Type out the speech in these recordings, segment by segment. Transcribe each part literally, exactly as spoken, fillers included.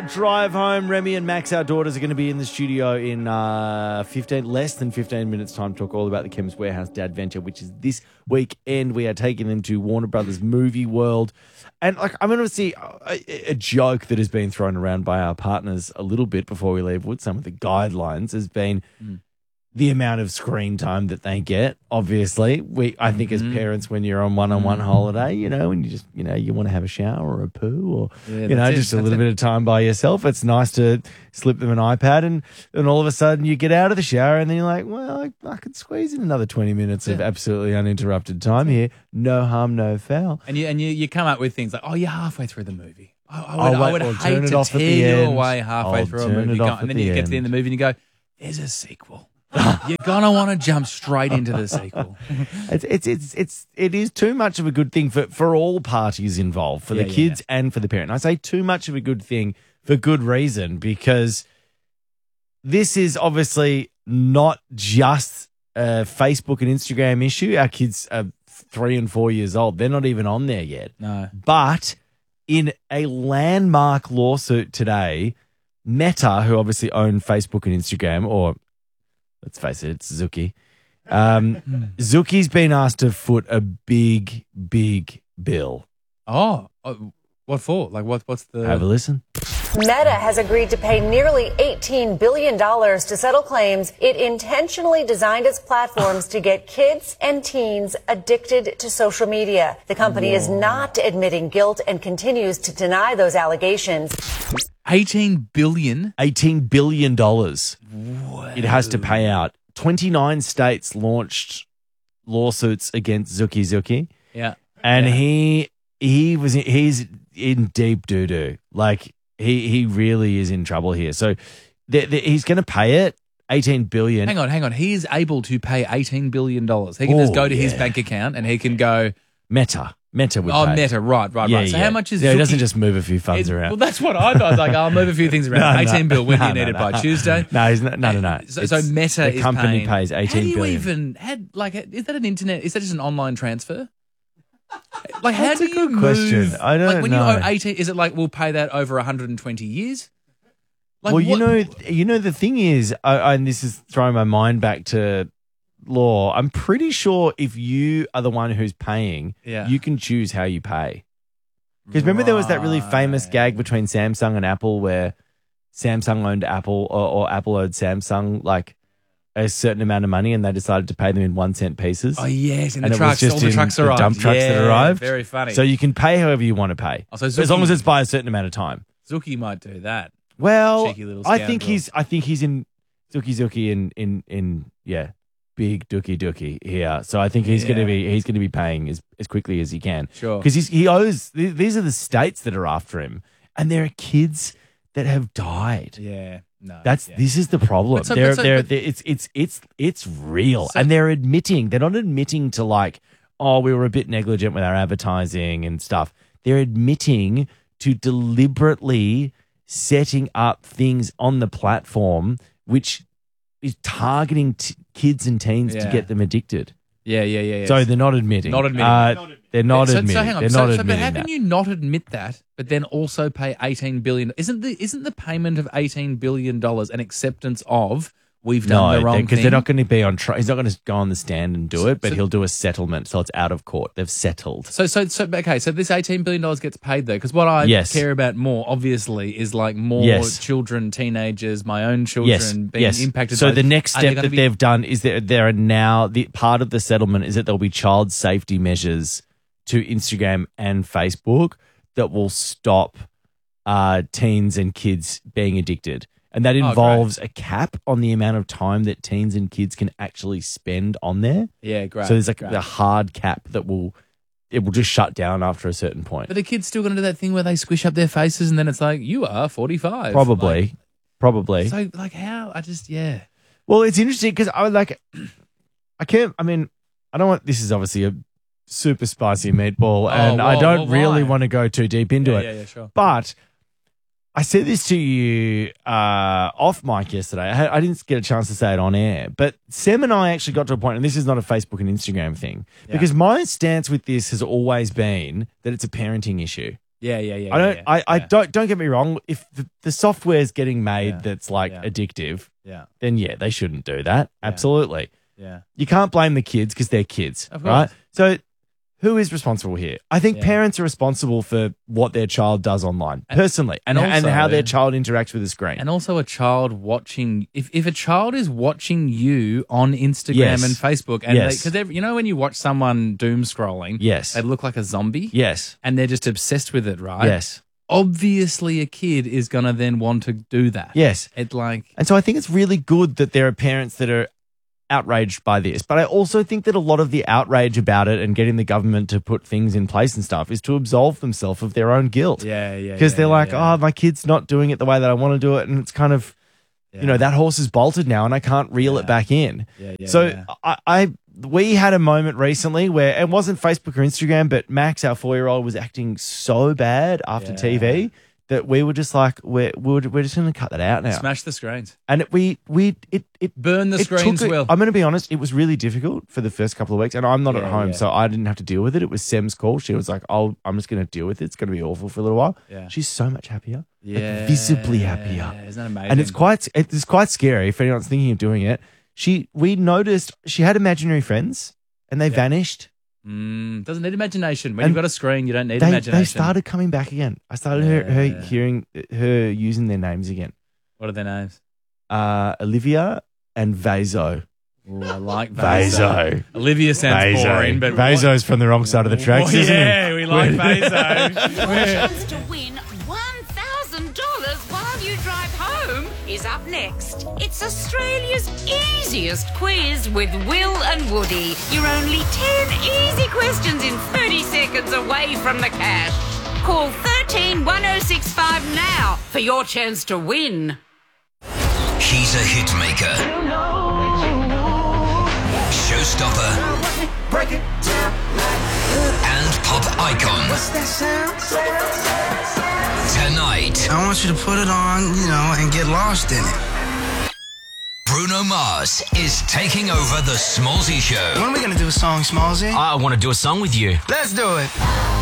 drive home. Remy and Max, our daughters, are going to be in the studio in uh, fifteen, less than fifteen minutes time to talk all about the Chemist Warehouse Dad Venture, which is this weekend. We are taking them to Warner Brothers Movie World. And like, I'm going to see a, a joke that has been thrown around by our partners a little bit before we leave with some of the guidelines has been mm. the amount of screen time that they get. Obviously, we I think mm-hmm. as parents, when you're on one-on-one mm-hmm. holiday, you know, and you just, you know, you want to have a shower or a poo or, yeah, you know, it. just a that's little it. bit of time by yourself. It's nice to slip them an iPad and then all of a sudden you get out of the shower and then you're like, well, I, I could squeeze in another twenty minutes yeah. of absolutely uninterrupted time here. No harm, no foul. And you and you, you come up with things like, oh, you're halfay through the movie. I, I would, oh, wait, I would well, hate to tear you end. away halfway I'll through a movie. Go, and then the you end. get to the end of the movie and you go, there's a sequel. You're gonna want to jump straight into the sequel. It's it's it's it's it is too much of a good thing for, for all parties involved, for yeah, the yeah, kids yeah. and for the parent. I say too much of a good thing for good reason, because this is obviously not just a Facebook and Instagram issue. Our kids are three and four years old; they're not even on there yet. No, but in a landmark lawsuit today, Meta, who obviously own Facebook and Instagram, or let's face it, it's Zuki. Um, Zuki's been asked to foot a big, big bill. Oh, oh, what for? Like, what? What's the? Have a listen. Meta has agreed to pay nearly eighteen billion dollars to settle claims it intentionally designed its platforms to get kids and teens addicted to social media. The company Whoa. is not admitting guilt and continues to deny those allegations. eighteen billion dollars? eighteen billion dollars it has to pay out. twenty-nine states launched lawsuits against Zuki Zuki. Yeah. And yeah. he he was he's in deep doo-doo. Like, he he really is in trouble here. So the, the, he's going to pay it, eighteen billion dollars. Hang on, hang on. He is able to pay eighteen billion dollars. He can oh, just go to yeah. his bank account and he can go... Meta. Meta would Oh, pay. Meta, right, right, yeah, right. So yeah. how much is Yeah, Zuki? he doesn't just move a few funds it's, around. Well, that's what I thought. I was like, I'll move a few things around. no, eighteen no, bill, when no, do you need no, it by no. Tuesday? No, he's not, no, no, no. So, so Meta the is company paying, pays eighteen how do you billion. even, had, like, is that an internet, is that just an online transfer? Like, how That's do a you good move? question. I don't like, when know. you owe eighteen, is it like, we'll pay that over one hundred twenty years? Like, well, you what? know, you know, the thing is, I, I, and this is throwing my mind back to law. I'm pretty sure if you are the one who's paying, yeah. you can choose how you pay. Because remember, there was that really famous gag between Samsung and Apple where Samsung owned Apple, or, or Apple owed Samsung like a certain amount of money, and they decided to pay them in one cent pieces. Oh yes, and, and the it trucks, was just all the in trucks the arrived. dump trucks yeah, that arrived. Very funny. So you can pay however you want to pay, oh, so Zuki, as long as it's by a certain amount of time. Zuki might do that. Well, Cheeky little I think scoundrel. he's, I think he's in Zuki Zuki in in in yeah, big dookie dookie here. So I think he's Yeah. going to be he's going to be paying as, as quickly as he can. Sure. Because he's he owes. th- These are the states that are after him, and there are kids that have died. Yeah. No. That's yeah. this is the problem. But so- they're, but so- they're, but- they're, it's it's it's it's real, So- and they're admitting. They're not admitting to like, oh, we were a bit negligent with our advertising and stuff. They're admitting to deliberately setting up things on the platform which is targeting t- kids and teens Yeah. to get them addicted. Yeah, yeah, yeah. yeah. So they're not admitting. Not admitting. Uh, Not admitting. They're not so, admitting. So hang on. They're so, not so, but admitting how that. can you not admit that, but then also pay eighteen billion dollars? Isn't the isn't the payment of eighteen billion dollars an acceptance of we've done No, the wrong because thing? they're not going to be on. Tri- he's not going to go on the stand and do So- it, but so- he'll do a settlement, so it's out of court. They've settled. So, so, so, okay. So this eighteen billion dollars gets paid though, because what I Yes. care about more, obviously, is like more Yes. children, teenagers, my own children Yes, being yes. impacted. So by, the next are they step gonna that be- they've done is that there are now the part of the settlement is that there'll be child safety measures to Instagram and Facebook that will stop uh, teens and kids being addicted. And that Oh, involves a cap on the amount of time that teens and kids can actually spend on there. yeah, great. so there's like great. a hard cap that will it will just shut down after a certain point. But the kids still going to do that thing where they squish up their faces and then it's like, you are forty-five. Probably, Like, probably. so, like, how? I just, yeah. Well, it's interesting because I would like, I can't, I mean, I don't want, this is obviously a super spicy meatball and Oh, I whoa, don't well, really why? want to go too deep into yeah, it. yeah, yeah, sure. But I said this to you uh, off mic yesterday. I, had, I didn't get a chance to say it on air, but Sam and I actually got to a point, and this is not a Facebook and Instagram thing, Yeah. because my stance with this has always been that it's a parenting issue. Yeah, yeah, yeah. I don't. yeah, I, I yeah. don't. Don't get me wrong. If the, the software is getting made Yeah, that's like yeah. addictive, Yeah, then yeah, they shouldn't do that. Absolutely. yeah. You can't blame the kids because they're kids, Of right? course. So, who is responsible here? I think Yeah. parents are responsible for what their child does online, And- personally, and and and also- how their child interacts with the screen. And also a child watching, if, if a child is watching you on Instagram Yes. and Facebook, and Yes. because you know when you watch someone doom scrolling, Yes. they look like a zombie, yes, and they're just obsessed with it, right? yes, Obviously, a kid is gonna then want to do that. yes. It like And so I think it's really good that there are parents that are outraged by this. But I also think that a lot of the outrage about it and getting the government to put things in place and stuff is to absolve themselves of their own guilt. yeah, yeah, Because yeah, they're yeah, like, yeah. oh, my kid's not doing it the way that I want to do it. And it's kind of, you know, that horse is bolted now and I can't reel it back in. Yeah, yeah, so yeah. I, I, we had a moment recently where it wasn't Facebook or Instagram, but Max, our four-year-old, was acting so bad after T V that we were just like, we're, we're, we're just going to cut that out now. Smash the screens, And it, we, we, it, it, burn the it screens. took a- Will I'm going to be honest, it was really difficult for the first couple of weeks, and I'm not Yeah, at home, yeah. so I didn't have to deal with it. It was Sem's call. She was like, "Oh, I'm just going to deal with it. It's going to be awful for a little while." Yeah. She's so much happier, yeah, like visibly happier, Isn't that amazing? and it's quite, it's quite scary if anyone's thinking of doing it. She, we noticed she had imaginary friends, and they vanished. Mm, doesn't need imagination. When And you've got a screen, you don't need They, imagination. they started coming back again. I started her, her Yeah. hearing her using their names again. What are their names? Uh, Olivia and Vazo. Ooh, I like Vazo. Vazo. Olivia sounds boring, but Vazo's from the wrong side of the tracks, Oh, isn't yeah, he? we like Vazo. Chance to win one thousand dollars while you drive home is up next. It's Australia's easiest quiz with Will and Woody. You're only ten easy questions in thirty seconds away from the cash. Call thirteen one oh six five now for your chance to win. He's a hit maker. Showstopper. And pop icon. Tonight, I want you to put it on, you know, and get lost in it. Bruno Mars is taking over the Smallzy Show. When are we gonna do a song, Smallzy? I want to do a song with you. Let's do it.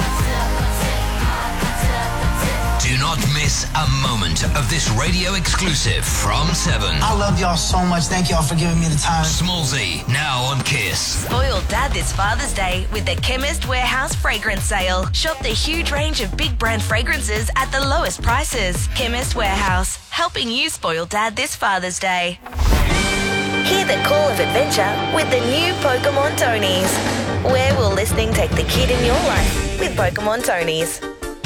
Do not miss a moment of this radio exclusive from Seven. I love y'all so much. Thank y'all for giving me the time. Smallzy, now on Kiss. Spoil Dad this Father's Day with the Chemist Warehouse fragrance sale. Shop the huge range of big brand fragrances at the lowest prices. Chemist Warehouse, helping you spoil Dad this Father's Day. Hear the call of adventure with the new Pokemon Tonys. Where will listening take the kid in your life with Pokemon Tonys?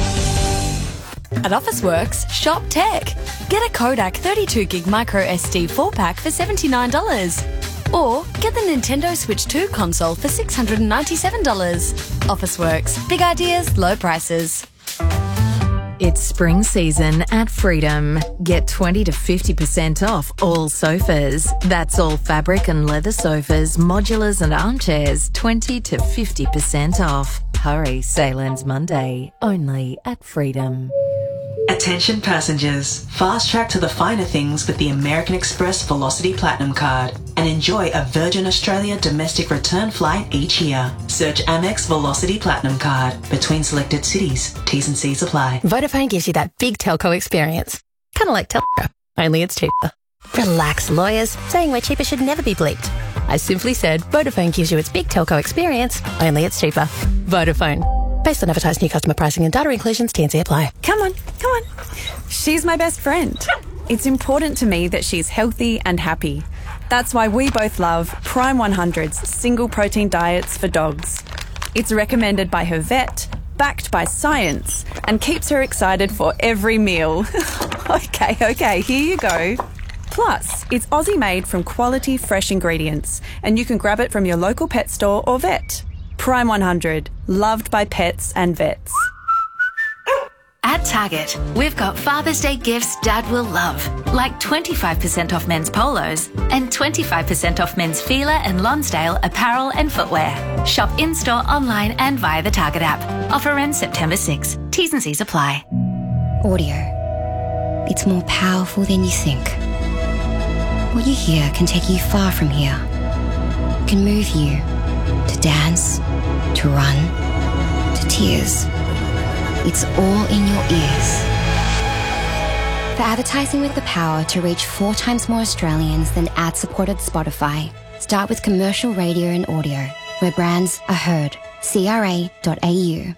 At Officeworks, shop tech. Get a Kodak thirty-two gig micro S D four pack for seventy-nine dollars. Or get the Nintendo Switch two console for six hundred ninety-seven dollars. Officeworks. Big ideas, low prices. It's spring season at Freedom. Get twenty to fifty percent off all sofas. That's all fabric and leather sofas, modulars and armchairs, twenty to fifty percent off. Hurry, sale ends Monday, only at Freedom. Attention passengers, fast track to the finer things with the American Express Velocity Platinum Card and enjoy a Virgin Australia domestic return flight each year. Search Amex Velocity Platinum Card between selected cities. T's and C's apply. Vodafone gives you that big telco experience. Kind of like Telco, only it's cheaper. Relax, lawyers. Saying we're cheaper should never be bleeped. I simply said Vodafone gives you its big telco experience, only it's cheaper. Vodafone. Based on advertised new customer pricing and data inclusions, T and C apply. Come on, come on. She's my best friend. It's important to me that she's healthy and happy. That's why we both love Prime one hundred's single protein diets for dogs. It's recommended by her vet, backed by science, and keeps her excited for every meal. okay, okay, here you go. Plus, it's Aussie made from quality fresh ingredients, and you can grab it from your local pet store or vet. Prime one hundred, loved by pets and vets. At Target, we've got Father's Day gifts Dad will love, like twenty-five percent off men's polos and twenty-five percent off men's Fila and Lonsdale apparel and footwear. Shop in-store, online and via the Target app. Offer ends September sixth. T's and C's apply. Audio. It's more powerful than you think. What you hear can take you far from here. It can move you to dance, to run, to tears. It's all in your ears. For advertising with the power to reach four times more Australians than ad-supported Spotify, start with commercial radio and audio, where brands are heard. C R A dot A U.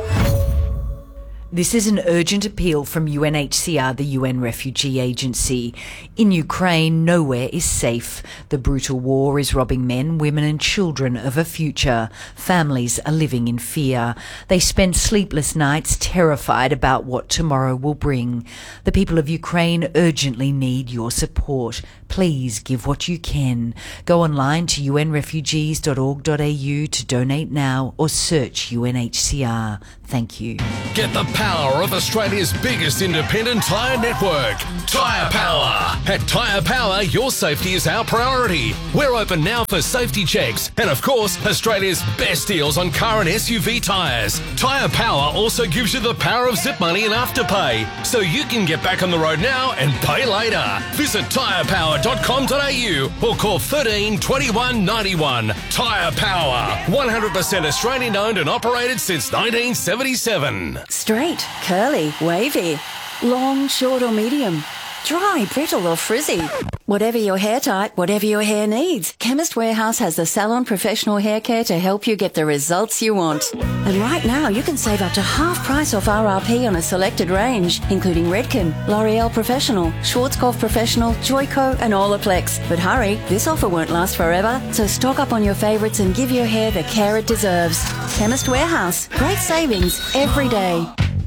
This is an urgent appeal from U N H C R, the U N Refugee Agency. In Ukraine, nowhere is safe. The brutal war is robbing men, women and children of a future. Families are living in fear. They spend sleepless nights terrified about what tomorrow will bring. The people of Ukraine urgently need your support. Please give what you can. Go online to u n refugees dot org dot a u to donate now or search U N H C R. Thank you. Get the power of Australia's biggest independent tyre network, Tyre Power. At Tyre Power, your safety is our priority. We're open now for safety checks and, of course, Australia's best deals on car and S U V tyres. Tyre Power also gives you the power of zip money and afterpay, so you can get back on the road now and pay later. Visit tyre power dot com dot a u or call thirteen twenty-one ninety-one. Tyre Power, one hundred percent Australian owned and operated since nineteen seventy-seven. Straight, curly, wavy, long, short or medium, dry, brittle or frizzy. Whatever your hair type, whatever your hair needs, Chemist Warehouse has the salon professional hair care to help you get the results you want. And right now you can save up to half price off R R P on a selected range, including Redken, L'Oreal Professional, Schwarzkopf Professional, Joico and Olaplex. But hurry, this offer won't last forever, so stock up on your favourites and give your hair the care it deserves. Chemist Warehouse, great savings every day.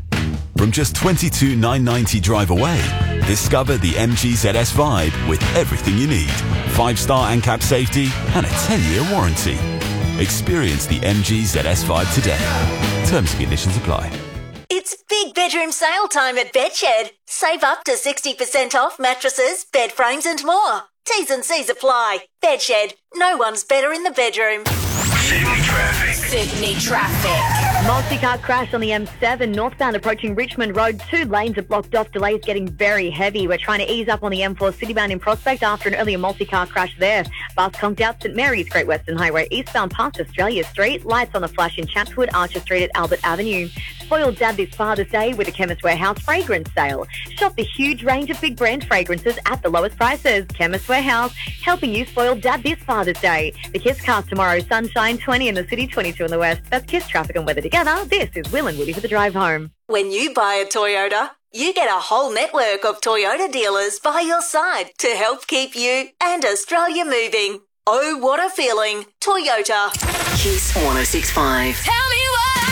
From just twenty-two thousand nine hundred ninety drive away, discover the M G Z S Vibe with everything you need. five-star ANCAP safety and a ten-year warranty. Experience the M G Z S Vibe today. Terms and conditions apply. It's big bedroom sale time at Bedshed. Save up to sixty percent off mattresses, bed frames and more. T's and C's apply. Bedshed. No one's better in the bedroom. Sydney traffic. Sydney traffic. Multi-car crash on the M seven northbound approaching Richmond Road. Two lanes are blocked off. Delays getting very heavy. We're trying to ease up on the M four citybound in Prospect after an earlier multi-car crash there. Bus conked out St Mary's Great Western Highway eastbound past Australia Street. Lights on the flash in Chatswood, Archer Street at Albert Avenue. Spoiled Dad this Father's Day with a Chemist Warehouse fragrance sale. Shop the huge range of big brand fragrances at the lowest prices. Chemist Warehouse, helping you spoil Dad this Father's Day. The Kiss Cast tomorrow, sunshine twenty in the city, twenty-two in the west. That's Kiss traffic and weather together. This is Will and Woody for the drive home. When you buy a Toyota, you get a whole network of Toyota dealers by your side to help keep you and Australia moving. Oh, what a feeling. Toyota. Kiss one oh six point five. Tell me what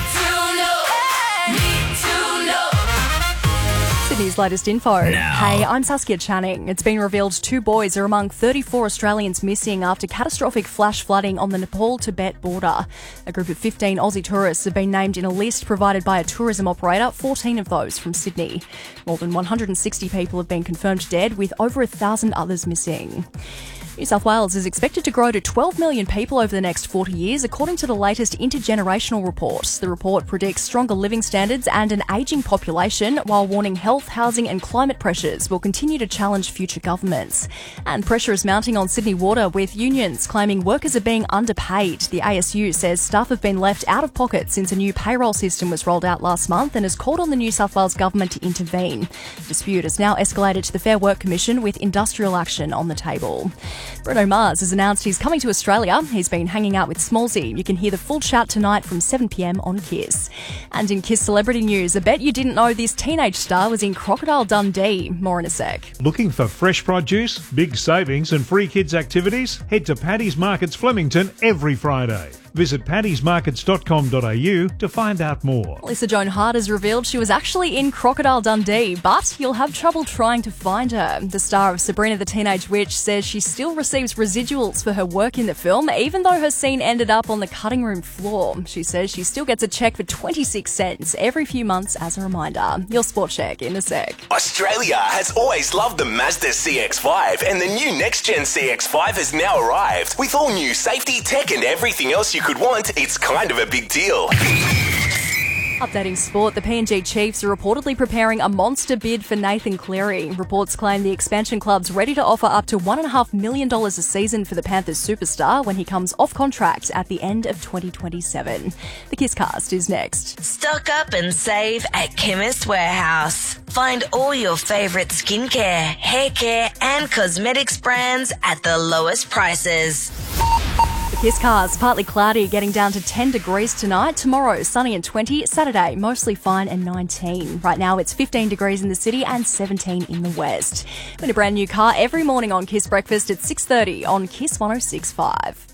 to know. Sydney's latest info. Now. Hey, I'm Saskia Channing. It's been revealed two boys are among thirty-four Australians missing after catastrophic flash flooding on the Nepal-Tibet border. A group of fifteen Aussie tourists have been named in a list provided by a tourism operator, fourteen of those from Sydney. More than one hundred sixty people have been confirmed dead, with over a thousand others missing. New South Wales is expected to grow to twelve million people over the next forty years, according to the latest intergenerational report. The report predicts stronger living standards and an ageing population, while warning health, housing and climate pressures will continue to challenge future governments. And pressure is mounting on Sydney Water, with unions claiming workers are being underpaid. The A S U says staff have been left out of pocket since a new payroll system was rolled out last month and has called on the New South Wales government to intervene. The dispute has now escalated to the Fair Work Commission, with industrial action on the table. Bruno Mars has announced he's coming to Australia. He's been hanging out with Smallzy. You can hear the full chat tonight from seven p.m. on Kiss. And in Kiss celebrity news, I bet you didn't know this teenage star was in Crocodile Dundee. More in a sec. Looking for fresh produce, big savings and free kids activities? Head to Paddy's Markets Flemington every Friday. Visit paddys markets dot com dot a u to find out more. Lisa Joan Hart has revealed she was actually in Crocodile Dundee, but you'll have trouble trying to find her. The star of Sabrina the Teenage Witch says she still receives residuals for her work in the film, even though her scene ended up on the cutting room floor. She says she still gets a check for twenty-six cents every few months as a reminder. Your Sport Check in a sec. Australia has always loved the Mazda C X five, and the new next-gen C X five has now arrived. With all new safety, tech and everything else you could want, it's kind of a big deal. Updating sport, the P N G Chiefs are reportedly preparing a monster bid for Nathan Cleary. Reports claim the expansion club's ready to offer up to one point five million dollars a season for the Panthers superstar when he comes off contract at the end of twenty twenty-seven. The Kisscast is next. Stock up and save at Chemist Warehouse. Find all your favourite skincare, hair care and cosmetics brands at the lowest prices. The Kisscast, partly cloudy, getting down to ten degrees tonight. Tomorrow, sunny and twenty. Saturday, mostly fine and nineteen. Right now, it's fifteen degrees in the city and seventeen in the west. Win a brand new car every morning on Kiss Breakfast at six thirty on Kiss one oh six point five.